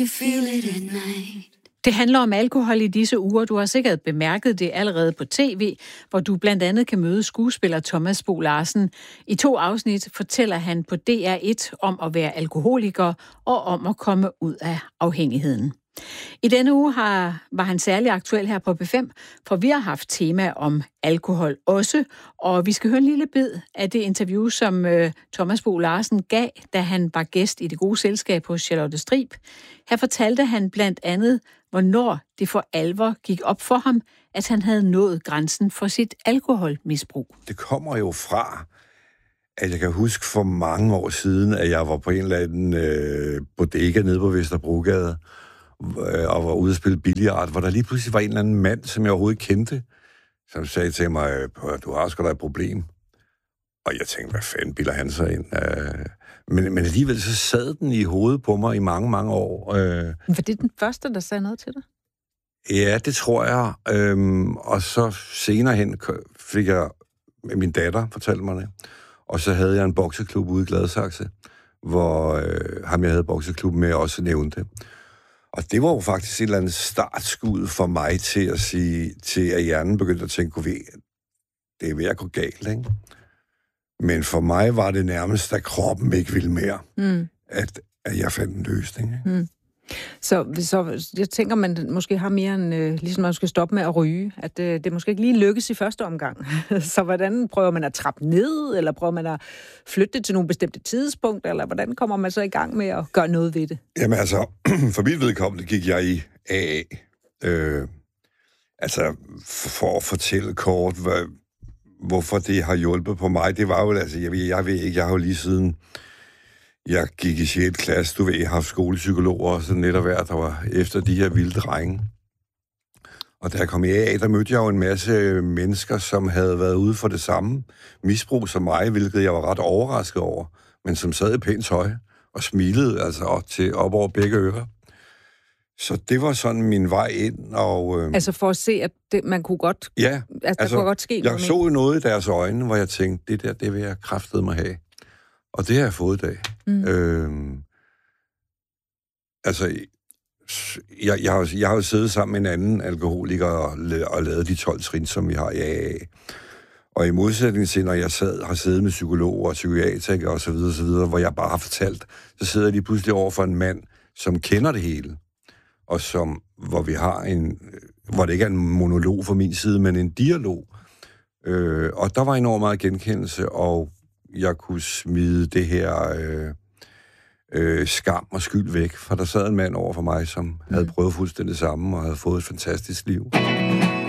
Det handler om alkohol i disse uger. Du har sikkert bemærket det allerede på tv, hvor du blandt andet kan møde skuespiller Thomas Bo Larsen. I 2 afsnit fortæller han på DR1 om at være alkoholiker og om at komme ud af afhængigheden. I denne uge var han særlig aktuel her på B5, for vi har haft tema om alkohol også, og vi skal høre en lille bid af det interview, som Thomas Bo Larsen gav, da han var gæst i Det Gode Selskab hos Charlotte Strib. Her fortalte han blandt andet, hvornår det for alvor gik op for ham, at han havde nået grænsen for sit alkoholmisbrug. Det kommer jo fra, at jeg kan huske for mange år siden, at jeg var på en eller anden bodega nede på Vesterbrogade, og var ude at spille billiard, hvor der lige pludselig var en eller anden mand, som jeg overhovedet kendte, som sagde til mig, du har sgu da et problem. Og jeg tænkte, hvad fanden bilder han sig ind? Men alligevel så sad den i hovedet på mig i mange, mange år. Var det den første, der sagde noget til dig? Ja, det tror jeg. Og så senere hen fik jeg min datter, fortalte mig det. Og så havde jeg en bokseklub ude i Gladsaxe, hvor ham jeg havde bokseklub med også nævnte. Og det var jo faktisk et eller andet startskud for mig til at sige, til at hjernen begyndte at tænke, det er ved at gå galt, ikke? Men for mig var det nærmest, at kroppen ikke ville mere, at jeg fandt en løsning. Ikke? Mm. Så jeg tænker, man måske har mere end, ligesom man skal stoppe med at ryge, at det måske ikke lige lykkes i første omgang. Så hvordan prøver man at trappe ned, eller prøver man at flytte det til nogle bestemte tidspunkter, eller hvordan kommer man så i gang med at gøre noget ved det? Jamen altså, for mit vedkommende gik jeg i AA. Altså, for at fortælle kort, hvorfor det har hjulpet på mig, det var jo, altså, jeg ved ikke, jeg har jo lige siden jeg gik i 6. klasse, du ved, jeg har haft skolepsykologer og sådan lidt af hvert, der var efter de her vilde drenge. Og da jeg kom i AA, der mødte jeg jo en masse mennesker, som havde været ude for det samme misbrug som mig, hvilket jeg var ret overrasket over, men som sad i pænt tøj og smilede altså op over begge ører. Så det var sådan min vej ind. Og, altså for at se, at man kunne godt... Ja, altså, der kunne godt ske jeg så jo noget i deres øjne, hvor jeg tænkte, det vil jeg kraftedeme have. Og det har jeg fået i dag. Altså, jeg har jo siddet sammen med en anden alkoholiker og lavet de 12 trin, som vi har i AA. Og i modsætning til, når jeg har siddet med psykologer og psykiatrikere og så videre, hvor jeg bare har fortalt, så sidder jeg lige pludselig over for en mand, som kender det hele. Og hvor det ikke er en monolog fra min side, men en dialog. Og der var enormt meget genkendelse, og jeg kunne smide det her skam og skyld væk, for der sad en mand over for mig, som havde prøvet fuldstændig det samme og havde fået et fantastisk liv.